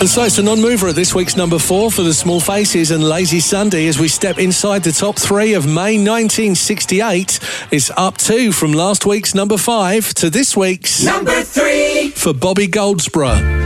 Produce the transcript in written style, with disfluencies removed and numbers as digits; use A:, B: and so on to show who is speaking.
A: And so it's a non-mover at this week's number 4 for the Small Faces and Lazy Sunday as we step inside the top 3 of May 1968. It's up 2 from last week's number 5 to this week's
B: number 3
A: for Bobby Goldsboro.